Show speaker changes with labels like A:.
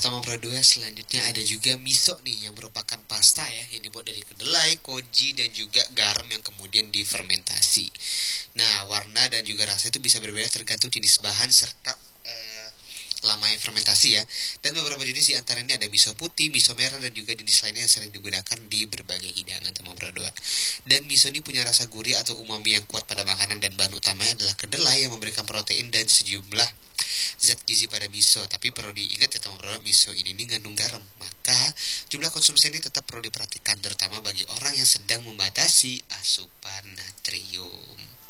A: Tama Pro 2, selanjutnya ada juga miso nih yang merupakan pasta ya, yang dibuat dari kedelai, koji dan juga garam yang kemudian difermentasi. Nah, warna dan juga rasa itu bisa berbeda tergantung jenis bahan serta lamanya fermentasi ya. Dan beberapa jenis di antaranya ada miso putih, miso merah dan juga jenis lainnya yang sering digunakan di berbagai hidangan Tama Pro 2. Dan miso ini punya rasa gurih atau umami yang kuat pada makanan dan bahan utamanya adalah kedelai yang memberikan protein dan sejumlah zat gizi pada miso. Tapi perlu diingat ya teman-teman, miso ini mengandung garam. Maka jumlah konsumsi ini tetap perlu diperhatikan terutama bagi orang yang sedang membatasi asupan natrium.